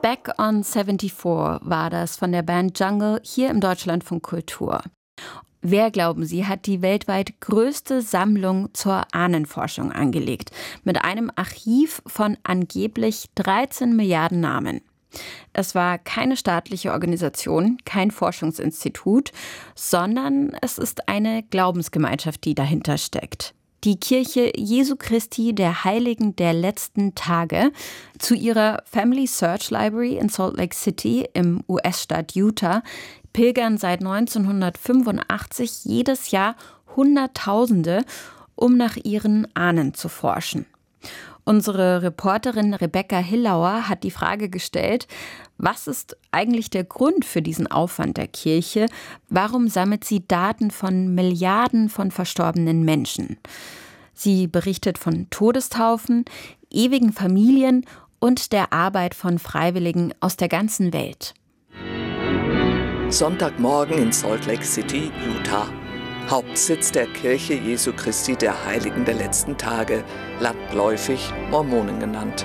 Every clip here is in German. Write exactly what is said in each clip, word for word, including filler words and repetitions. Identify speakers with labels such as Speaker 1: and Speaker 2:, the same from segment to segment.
Speaker 1: Back on vierundsiebzig war das von der Band Jungle hier im Deutschlandfunk Kultur. Wer, glauben Sie, hat die weltweit größte Sammlung zur Ahnenforschung angelegt, mit einem Archiv von angeblich dreizehn Milliarden Namen? Es war keine staatliche Organisation, kein Forschungsinstitut, sondern es ist eine Glaubensgemeinschaft, die dahinter steckt. Die Kirche Jesu Christi der Heiligen der letzten Tage. Zu ihrer Family Search Library in Salt Lake City im U S-Staat Utah pilgern seit neunzehnhundertfünfundachtzig jedes Jahr Hunderttausende, um nach ihren Ahnen zu forschen. Unsere Reporterin Rebecca Hillauer hat die Frage gestellt, was ist eigentlich der Grund für diesen Aufwand der Kirche? Warum sammelt sie Daten von Milliarden von verstorbenen Menschen? Sie berichtet von Todestaufen, ewigen Familien und der Arbeit von Freiwilligen aus der ganzen Welt.
Speaker 2: Sonntagmorgen in Salt Lake City, Utah. Hauptsitz der Kirche Jesu Christi der Heiligen der letzten Tage, landläufig Mormonen genannt.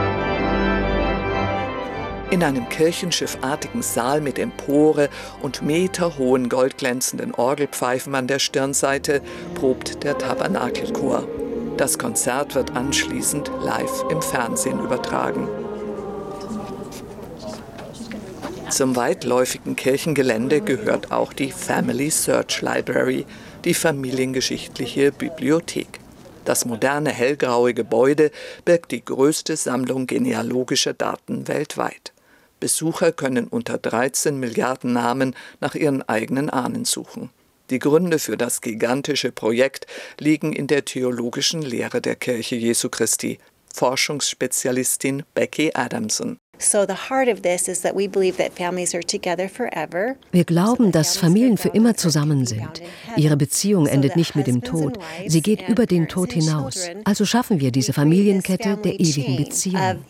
Speaker 2: In einem kirchenschiffartigen Saal mit Empore und meterhohen goldglänzenden Orgelpfeifen an der Stirnseite probt der Tabernakelchor. Das Konzert wird anschließend live im Fernsehen übertragen. Zum weitläufigen Kirchengelände gehört auch die Family Search Library, die familiengeschichtliche Bibliothek. Das moderne hellgraue Gebäude birgt die größte Sammlung genealogischer Daten weltweit. Besucher können unter dreizehn Milliarden Namen nach ihren eigenen Ahnen suchen. Die Gründe für das gigantische Projekt liegen in der theologischen Lehre der Kirche Jesu Christi. Forschungsspezialistin Becky Adamson.
Speaker 3: Wir glauben, dass Familien für immer zusammen sind. Ihre Beziehung endet nicht mit dem Tod. Sie geht über den Tod hinaus. Also schaffen wir diese Familienkette der ewigen Beziehung.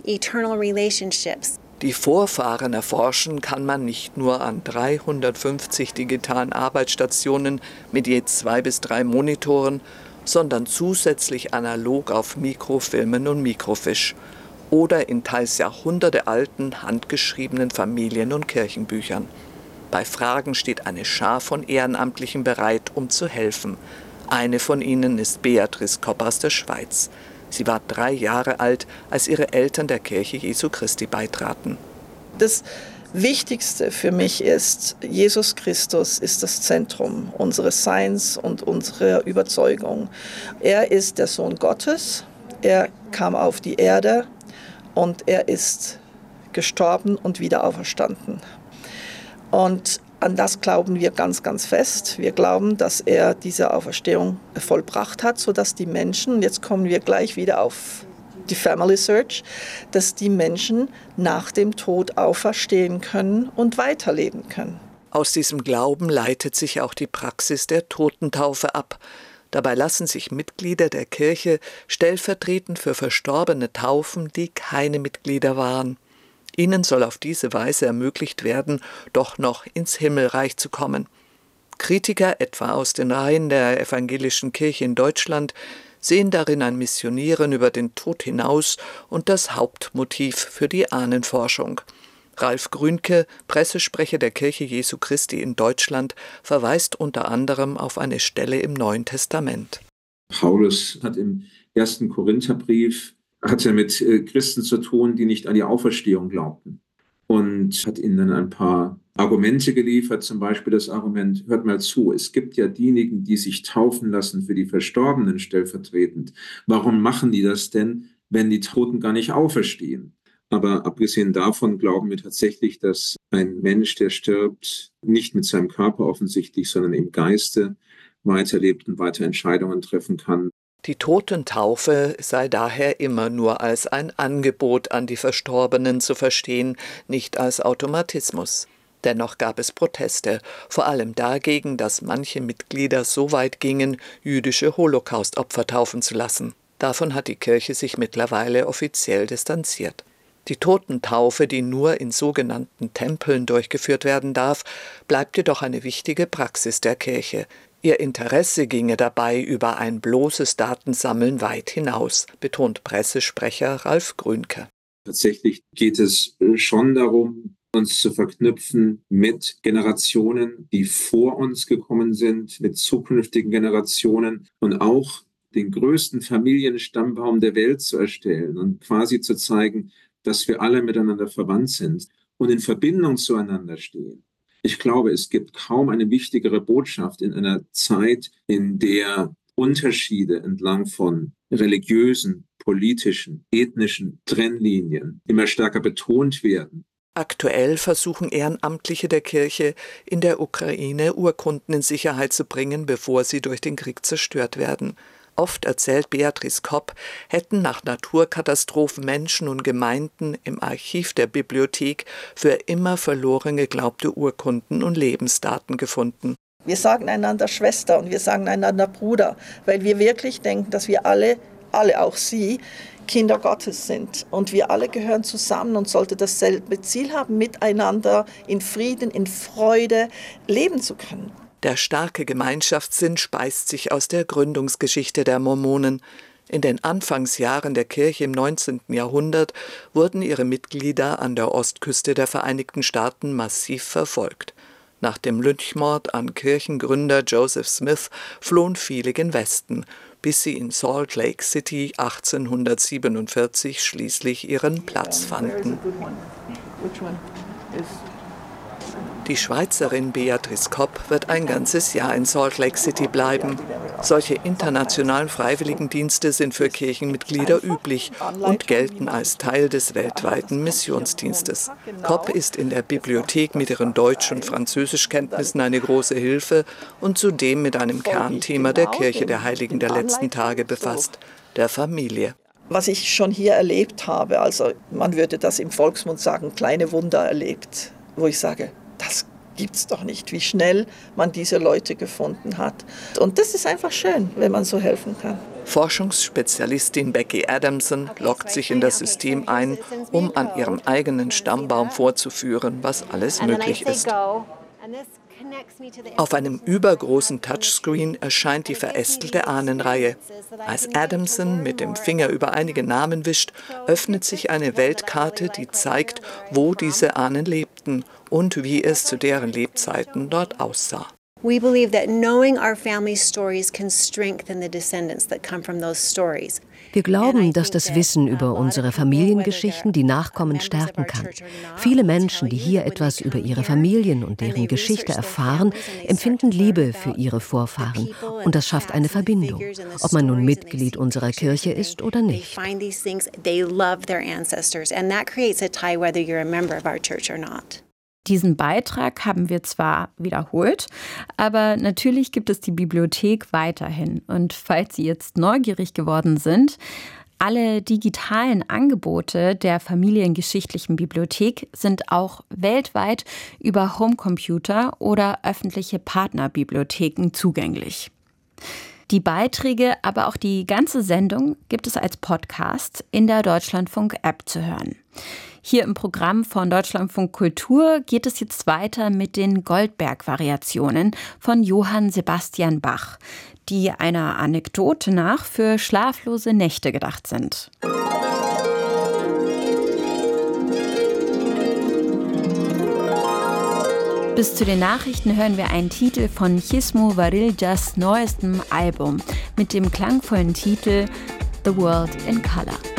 Speaker 2: Die Vorfahren erforschen kann man nicht nur an dreihundertfünfzig digitalen Arbeitsstationen mit je zwei bis drei Monitoren, sondern zusätzlich analog auf Mikrofilmen und Mikrofisch oder in teils jahrhundertealten handgeschriebenen Familien- und Kirchenbüchern. Bei Fragen steht eine Schar von Ehrenamtlichen bereit, um zu helfen. Eine von ihnen ist Beatrice Kopp aus der Schweiz. Sie war drei Jahre alt, als ihre Eltern der Kirche Jesu Christi beitraten.
Speaker 4: Das Wichtigste für mich ist, Jesus Christus ist das Zentrum unseres Seins und unserer Überzeugung. Er ist der Sohn Gottes, er kam auf die Erde und er ist gestorben und wieder auferstanden. Und an das glauben wir ganz, ganz fest. Wir glauben, dass er diese Auferstehung vollbracht hat, sodass die Menschen, jetzt kommen wir gleich wieder auf die Family Search, dass die Menschen nach dem Tod auferstehen können und weiterleben können.
Speaker 2: Aus diesem Glauben leitet sich auch die Praxis der Totentaufe ab. Dabei lassen sich Mitglieder der Kirche stellvertretend für Verstorbene taufen, die keine Mitglieder waren. Ihnen soll auf diese Weise ermöglicht werden, doch noch ins Himmelreich zu kommen. Kritiker, etwa aus den Reihen der evangelischen Kirche in Deutschland, sehen darin ein Missionieren über den Tod hinaus und das Hauptmotiv für die Ahnenforschung. Ralf Grünke, Pressesprecher der Kirche Jesu Christi in Deutschland, verweist unter anderem auf eine Stelle im Neuen Testament.
Speaker 5: Paulus hat im ersten Korintherbrief hat er mit Christen zu tun, die nicht an die Auferstehung glaubten. Und hat ihnen dann ein paar Argumente geliefert, zum Beispiel das Argument, hört mal zu, es gibt ja diejenigen, die sich taufen lassen für die Verstorbenen stellvertretend. Warum machen die das denn, wenn die Toten gar nicht auferstehen? Aber abgesehen davon glauben wir tatsächlich, dass ein Mensch, der stirbt, nicht mit seinem Körper offensichtlich, sondern im Geiste weiterlebt und weiter Entscheidungen treffen kann.
Speaker 2: Die Totentaufe sei daher immer nur als ein Angebot an die Verstorbenen zu verstehen, nicht als Automatismus. Dennoch gab es Proteste, vor allem dagegen, dass manche Mitglieder so weit gingen, jüdische Holocaust-Opfer taufen zu lassen. Davon hat die Kirche sich mittlerweile offiziell distanziert. Die Totentaufe, die nur in sogenannten Tempeln durchgeführt werden darf, bleibt jedoch eine wichtige Praxis der Kirche. Ihr Interesse ginge dabei über ein bloßes Datensammeln weit hinaus, betont Pressesprecher Ralf Grünke.
Speaker 5: Tatsächlich geht es schon darum, uns zu verknüpfen mit Generationen, die vor uns gekommen sind, mit zukünftigen Generationen und auch den größten Familienstammbaum der Welt zu erstellen und quasi zu zeigen, dass wir alle miteinander verwandt sind und in Verbindung zueinander stehen. Ich glaube, es gibt kaum eine wichtigere Botschaft in einer Zeit, in der Unterschiede entlang von religiösen, politischen, ethnischen Trennlinien immer stärker betont werden.
Speaker 2: Aktuell versuchen Ehrenamtliche der Kirche in der Ukraine Urkunden in Sicherheit zu bringen, bevor sie durch den Krieg zerstört werden. Oft, erzählt Beatrice Kopp, hätten nach Naturkatastrophen Menschen und Gemeinden im Archiv der Bibliothek für immer verloren geglaubte Urkunden und Lebensdaten gefunden.
Speaker 4: Wir sagen einander Schwester und wir sagen einander Bruder, weil wir wirklich denken, dass wir alle, alle auch Sie, Kinder Gottes sind. Und wir alle gehören zusammen und sollten dasselbe Ziel haben, miteinander in Frieden, in Freude leben zu können.
Speaker 2: Der starke Gemeinschaftssinn speist sich aus der Gründungsgeschichte der Mormonen. In den Anfangsjahren der Kirche im neunzehnten Jahrhundert wurden ihre Mitglieder an der Ostküste der Vereinigten Staaten massiv verfolgt. Nach dem Lynchmord an Kirchengründer Joseph Smith flohen viele gen Westen, bis sie in Salt Lake City achtzehnhundertsiebenundvierzig schließlich ihren Platz fanden. Die Schweizerin Beatrice Kopp wird ein ganzes Jahr in Salt Lake City bleiben. Solche internationalen Freiwilligendienste sind für Kirchenmitglieder üblich und gelten als Teil des weltweiten Missionsdienstes. Kopp ist in der Bibliothek mit ihren Deutsch- und Französischkenntnissen eine große Hilfe und zudem mit einem Kernthema der Kirche der Heiligen der letzten Tage befasst, der Familie.
Speaker 4: Was ich schon hier erlebt habe, also man würde das im Volksmund sagen, kleine Wunder erlebt, wo ich sage, das gibt's doch nicht, wie schnell man diese Leute gefunden hat. Und das ist einfach schön, wenn man so helfen kann.
Speaker 2: Forschungsspezialistin Becky Adamson loggt sich in das System ein, um an ihrem eigenen Stammbaum vorzuführen, was alles möglich ist. Auf einem übergroßen Touchscreen erscheint die verästelte Ahnenreihe. Als Adamson mit dem Finger über einige Namen wischt, öffnet sich eine Weltkarte, die zeigt, wo diese Ahnen lebten und wie es zu deren Lebzeiten dort aussah.
Speaker 6: We believe that knowing our family stories can strengthen the descendants that come from those stories.
Speaker 3: Wir glauben, dass das Wissen über unsere Familiengeschichten die Nachkommen stärken kann. Viele Menschen, die hier etwas über ihre Familien und deren Geschichte erfahren, empfinden Liebe für ihre Vorfahren. Und das schafft eine Verbindung, ob man nun Mitglied unserer Kirche ist oder nicht.
Speaker 1: Diesen Beitrag haben wir zwar wiederholt, aber natürlich gibt es die Bibliothek weiterhin. Und falls Sie jetzt neugierig geworden sind, alle digitalen Angebote der familiengeschichtlichen Bibliothek sind auch weltweit über Homecomputer oder öffentliche Partnerbibliotheken zugänglich. Die Beiträge, aber auch die ganze Sendung gibt es als Podcast in der Deutschlandfunk-App zu hören. Hier im Programm von Deutschlandfunk Kultur geht es jetzt weiter mit den Goldberg-Variationen von Johann Sebastian Bach, die einer Anekdote nach für schlaflose Nächte gedacht sind. Bis zu den Nachrichten hören wir einen Titel von Chismo Variljas neuestem Album mit dem klangvollen Titel The World in Color.